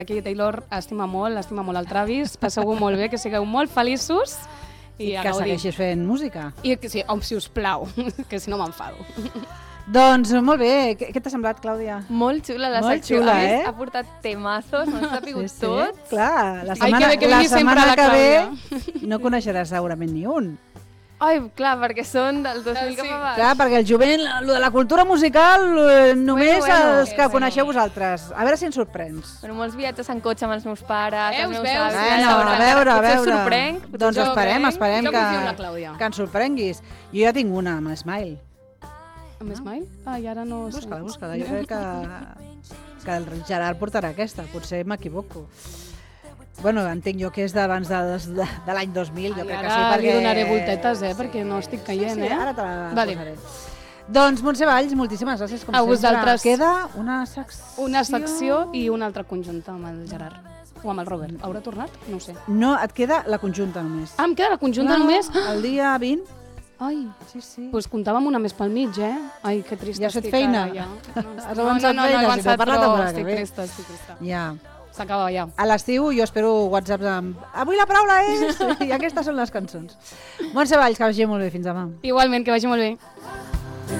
Aquí Taylor estima molt el Travis, passeu-ho molt bé, que sigueu molt feliços i que segueixis fent música. I que sí, si us plau, que si no m'enfado. Doncs molt bé, què t'ha semblat, Clàudia? Molt xula la secció, a més ha portat temazos, no s'ha pigut tot. Clar, la setmana que ve no coneixeràs segurament ni un. Ai, clar, perquè són del 2000 cap a baix. Clar, perquè el jovent, lo de la cultura musical, només els que coneixeu vosaltres. A veure si ens sorprens. Bueno, molts viatges en cotxe amb els meus pares, els meus avis. A veure. Potser us sorprenc. Doncs esperem que ens sorprenguis. Jo ja tinc una, amb Smile. Amb Smile? I ara no sé. Busca-la. Jo crec que el Gerard portarà aquesta, potser m'equivoco. Bueno, entenc jo que és d'abans de l'any 2000, jo crec que sí. Ara li donaré voltetes, perquè no estic caient, ara te la posaré. Doncs, Montse Valls, moltíssimes gràcies, com sempre. A vosaltres. Queda una secció... Una secció i una altra conjunta amb el Gerard. O amb el Robert. Haurà tornat? No ho sé. No, et queda la conjunta només. Em queda la conjunta només? El dia 20. Ai, sí. Doncs comptàvem una més pel mig, Ai, que trista estic. Ja has fet feina? Has avançat feina? No he avançat prou, estic trista. Ja. S'acaba ja. A l'estiu jo espero whatsapps amb avui la paraula és... I aquestes són les cançons. Montse Valls, que vagi molt bé. Fins demà. Igualment, que vagi molt bé.